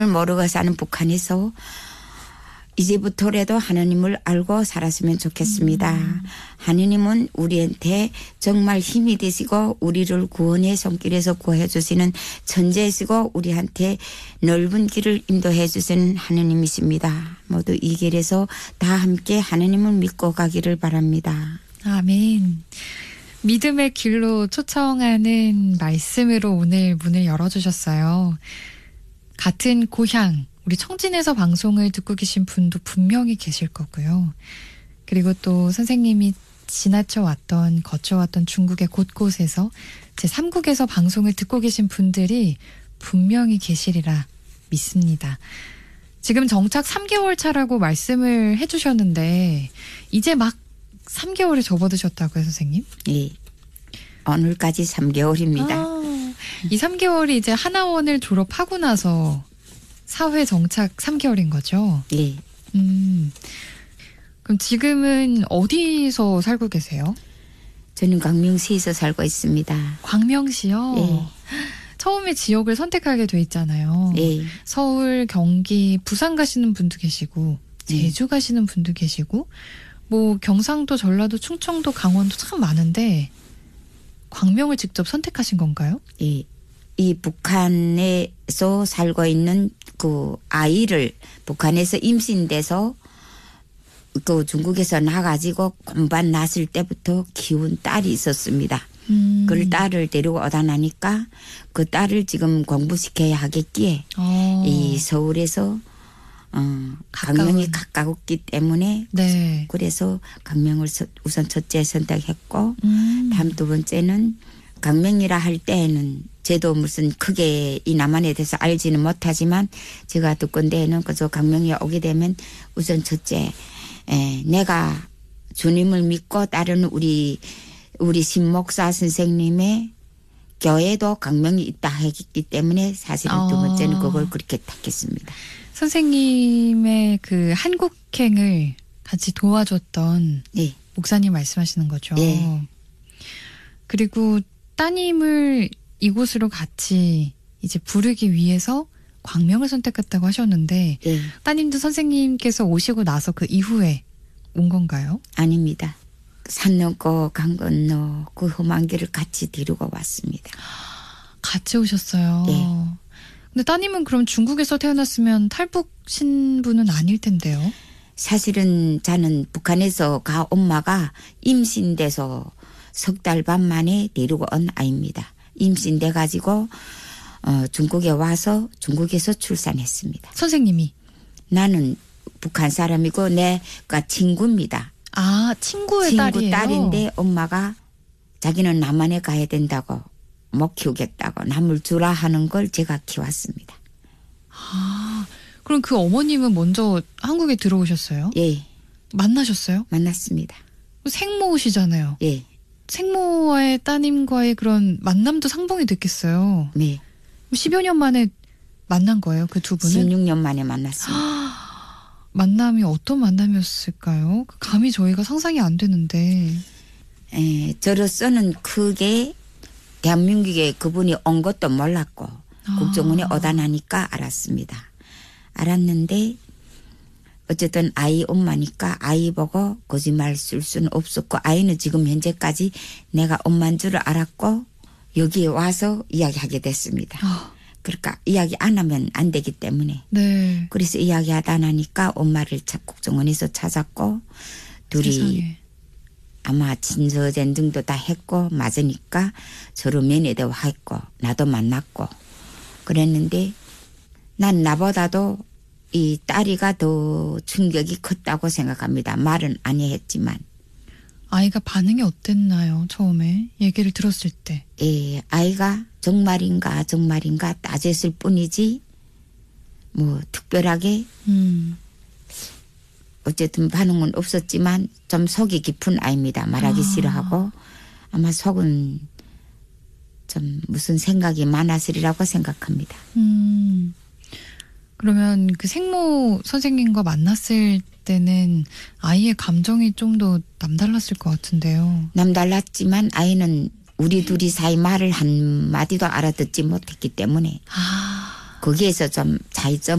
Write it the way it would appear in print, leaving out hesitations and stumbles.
모르고 사는 북한에서 이제부터라도 하나님을 알고 살았으면 좋겠습니다. 하나님은 우리한테 정말 힘이 되시고 우리를 구원의 손길에서 구해 주시는 천재이시고 우리한테 넓은 길을 인도해 주시는 하나님이십니다. 모두 이 길에서 다 함께 하나님을 믿고 가기를 바랍니다. 아멘. 믿음의 길로 초청하는 말씀으로 오늘 문을 열어주셨어요. 같은 고향, 우리 청진에서 방송을 듣고 계신 분도 분명히 계실 거고요. 그리고 또 선생님이 지나쳐왔던, 거쳐왔던 중국의 곳곳에서 제3국에서 방송을 듣고 계신 분들이 분명히 계시리라 믿습니다. 지금 정착 3개월 차라고 말씀을 해주셨는데 이제 막 3개월이 접어드셨다고요, 선생님? 예. 오늘까지 3개월입니다. 이 3개월이 이제 하나원을 졸업하고 나서 사회 정착 3개월인 거죠? 예. 그럼 지금은 어디서 살고 계세요? 저는 광명시에서 살고 있습니다. 광명시요? 예. 처음에 지역을 선택하게 돼 있잖아요. 예. 서울, 경기, 부산 가시는 분도 계시고 제주 가시는 분도 계시고 뭐 경상도, 전라도, 충청도, 강원도 참 많은데 광명을 직접 선택하신 건가요? 예. 이 북한에서 살고 있는 그 아이를 북한에서 임신돼서 그 중국에서 나가지고 공반 났을 때부터 키운 딸이 있었습니다. 그 딸을 데리고 오다 나니까 그 딸을 지금 공부시켜야 하겠기에 이 서울에서 강명이 가까웠기 때문에 네. 그래서 강명을 우선 첫째 선택했고 다음 두 번째는 강명이라 할 때에는 저도 무슨 크게 이 남한에 대해서 알지는 못하지만 제가 듣건대에는 그저 강명이 오게 되면 우선 첫째 내가 주님을 믿고 따르는 우리 신목사 선생님의 교회도 강명이 있다 했기 때문에 사실은 두 번째는 그걸 그렇게 택했습니다. 선생님의 그 한국행을 같이 도와줬던 네. 목사님 말씀하시는 거죠. 네. 그리고 따님을 이곳으로 같이 이제 부르기 위해서 광명을 선택했다고 하셨는데 네. 따님도 선생님께서 오시고 나서 그 이후에 온 건가요? 아닙니다. 산 넘고 강 건너 그 험한 길을 같이 데리고 왔습니다. 같이 오셨어요. 네. 근데 따님은 그럼 중국에서 태어났으면 탈북 신부는 아닐 텐데요. 사실은 저는 북한에서 가 엄마가 임신돼서 석 달 반 만에 데리고 온 아이입니다. 임신돼 가지고 중국에 와서 중국에서 출산했습니다. 선생님이? 나는 북한 사람이고 내가 친구입니다. 아, 친구의 친구 딸이에요? 딸인데 엄마가 자기는 남한에 가야 된다고 못 키우겠다고 남을 주라 하는 걸 제가 키웠습니다. 아, 그럼 그 어머님은 먼저 한국에 들어오셨어요? 예. 만나셨어요? 만났습니다. 생모시잖아요. 예. 생모와의 따님과의 그런 만남도 상봉이 됐겠어요. 네. 10여 년 만에 만난 거예요, 그 두 분은? 16년 만에 만났습니다. 만남이 어떤 만남이었을까요? 감히 저희가 상상이 안 되는데. 저로서는 크게 대한민국에 그분이 온 것도 몰랐고 국정원에 오다 나니까 알았습니다. 알았는데 어쨌든 아이 엄마니까 아이 보고 거짓말 쓸 수는 없었고 아이는 지금 현재까지 내가 엄마인 줄 알았고 여기에 와서 이야기하게 됐습니다. 그러니까 이야기 안 하면 안 되기 때문에. 네. 그래서 이야기하다 나니까 엄마를 국정원에서 찾았고 둘이 세상에. 아마 친서전등도 다 했고 맞으니까 서로 면회도 했고 나도 만났고 그랬는데 난 나보다도 이 딸이가 더 충격이 컸다고 생각합니다. 말은 안 했지만. 아이가 반응이 어땠나요, 처음에? 얘기를 들었을 때. 예, 아이가 정말인가 따졌을 뿐이지 뭐 특별하게 어쨌든 반응은 없었지만 좀 속이 깊은 아이입니다. 말하기 싫어하고 아마 속은 좀 무슨 생각이 많았으리라고 생각합니다. 그러면 그 생모 선생님과 만났을 때는 아이의 감정이 좀 더 남달랐을 것 같은데요. 남달랐지만 아이는 우리 둘이 사이 말을 한마디도 알아듣지 못했기 때문에 거기에서 좀 차이점